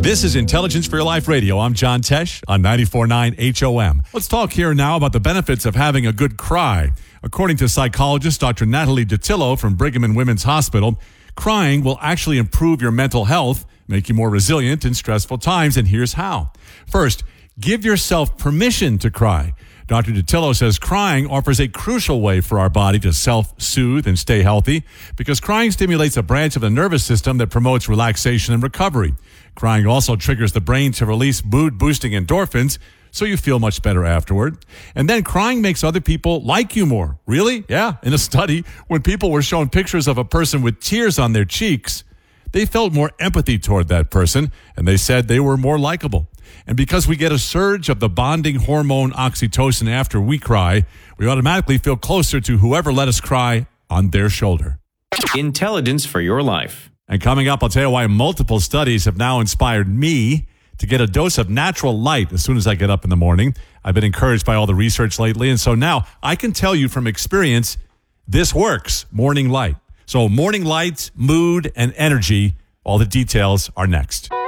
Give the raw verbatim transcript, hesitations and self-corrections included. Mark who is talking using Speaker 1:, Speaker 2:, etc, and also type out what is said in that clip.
Speaker 1: This is Intelligence for Your Life Radio. I'm John Tesh on ninety-four point nine H O M. Let's talk here now about the benefits of having a good cry. According to psychologist Doctor Natalie Dattilo from Brigham and Women's Hospital, crying will actually improve your mental health, make you more resilient in stressful times, and here's how. First, give yourself permission to cry. Doctor Dattilo says crying offers a crucial way for our body to self-soothe and stay healthy because crying stimulates a branch of the nervous system that promotes relaxation and recovery. Crying also triggers the brain to release mood-boosting endorphins, so you feel much better afterward. And then crying makes other people like you more. Really? Yeah. In a study, when people were shown pictures of a person with tears on their cheeks, they felt more empathy toward that person, and they said they were more likable. And because we get a surge of the bonding hormone oxytocin after we cry, we automatically feel closer to whoever let us cry on their shoulder.
Speaker 2: Intelligence for your life.
Speaker 1: And coming up, I'll tell you why multiple studies have now inspired me to get a dose of natural light as soon as I get up in the morning. I've been encouraged by all the research lately, and so now I can tell you from experience, this works, morning light. So morning light, mood, and energy, all the details are next.